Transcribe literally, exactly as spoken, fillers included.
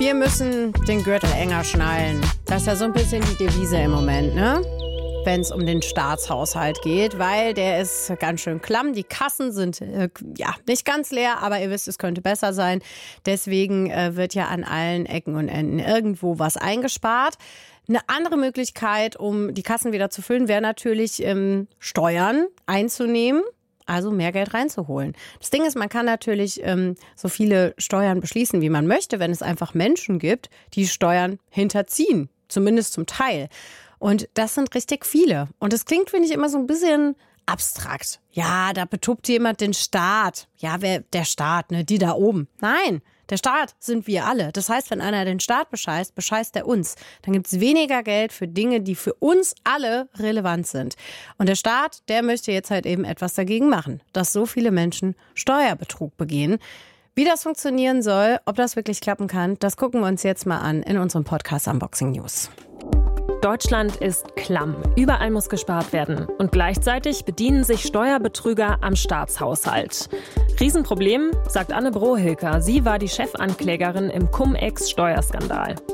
Wir müssen den Gürtel enger schnallen. Das ist ja so ein bisschen die Devise im Moment, ne? Wenn es um den Staatshaushalt geht, weil der ist ganz schön klamm. Die Kassen sind äh, ja nicht ganz leer, aber ihr wisst, es könnte besser sein. Deswegen äh, wird ja an allen Ecken und Enden irgendwo was eingespart. Eine andere Möglichkeit, um die Kassen wieder zu füllen, wäre natürlich ähm, Steuern einzunehmen. Also mehr Geld reinzuholen. Das Ding ist, man kann natürlich ähm, so viele Steuern beschließen, wie man möchte, wenn es einfach Menschen gibt, die Steuern hinterziehen. Zumindest zum Teil. Und das sind richtig viele. Und das klingt, finde ich, immer so ein bisschen abstrakt. Ja, da betuppt jemand den Staat. Ja, wer der Staat, ne? Die da oben. Nein, der Staat sind wir alle. Das heißt, wenn einer den Staat bescheißt, bescheißt er uns. Dann gibt es weniger Geld für Dinge, die für uns alle relevant sind. Und der Staat, der möchte jetzt halt eben etwas dagegen machen, dass so viele Menschen Steuerbetrug begehen. Wie das funktionieren soll, ob das wirklich klappen kann, das gucken wir uns jetzt mal an in unserem Podcast Unboxing News. Deutschland ist klamm. Überall muss gespart werden. Und gleichzeitig bedienen sich Steuerbetrüger am Staatshaushalt. Riesenproblem, sagt Anne Brohilker. Sie war die Chefanklägerin im Cum-Ex-Steuerskandal.